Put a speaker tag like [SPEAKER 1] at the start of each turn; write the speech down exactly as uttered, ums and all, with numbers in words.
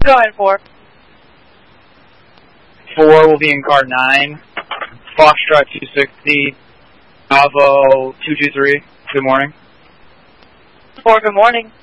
[SPEAKER 1] Go ahead, four.
[SPEAKER 2] Four will be in car nine. Foxtrot two sixty. Bravo two two three. Good morning.
[SPEAKER 1] Four, good morning.